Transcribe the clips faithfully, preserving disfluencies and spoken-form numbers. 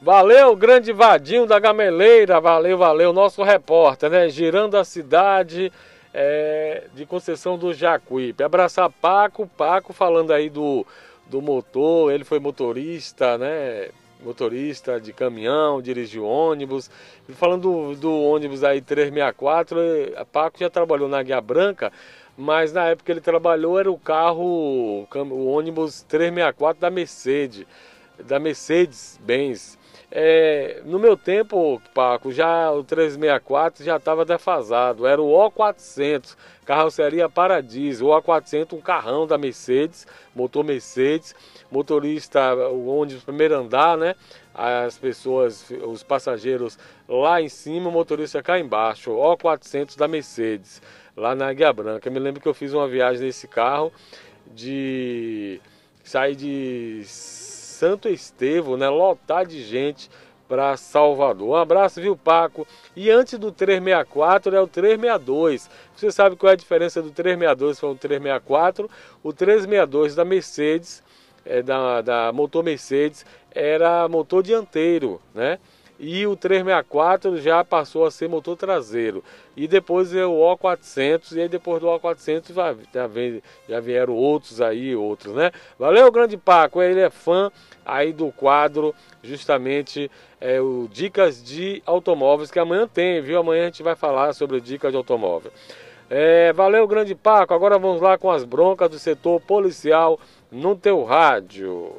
Valeu, grande Vadinho da Gameleira, valeu, valeu, nosso repórter, né? Girando a cidade é, de Conceição do Jacuípe. Abraçar Paco, Paco falando aí do, do motor, ele foi motorista, né? Motorista de caminhão, dirigiu ônibus. E falando do, do ônibus aí trezentos e sessenta e quatro, a Paco já trabalhou na Águia Branca, mas na época que ele trabalhou era o carro, o ônibus trezentos e sessenta e quatro da Mercedes, da Mercedes-Benz. É, no meu tempo, Paco, já o trezentos e sessenta e quatro já estava defasado, era o O quatrocentos, carroceria Paradiso, o O quatrocentos, um carrão da Mercedes, motor Mercedes, motorista, o ônibus primeiro andar, né? As pessoas, os passageiros lá em cima, o motorista cá embaixo, o O quatrocentos da Mercedes, lá na Águia Branca. Eu me lembro que eu fiz uma viagem nesse carro, de sair de Santo Estevão, né, lotar de gente para Salvador. Um abraço, viu, Paco? E antes do trezentos e sessenta e quatro é o trezentos e sessenta e dois. Você sabe qual é a diferença do trezentos e sessenta e dois para o trezentos e sessenta e quatro? O trezentos e sessenta e dois da Mercedes, é, da, da motor Mercedes, era motor dianteiro, né? E o trezentos e sessenta e quatro já passou a ser motor traseiro. E depois é o O quatrocentos, e aí depois do O quatrocentos já, vem, já vieram outros aí, outros, né? Valeu, grande Paco, ele é fã aí do quadro, justamente, é o Dicas de Automóveis, que amanhã tem, viu? Amanhã a gente vai falar sobre o Dicas de Automóvel. É, valeu, grande Paco, agora vamos lá com as broncas do setor policial no teu rádio.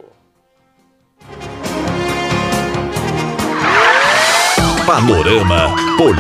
Panorama Político.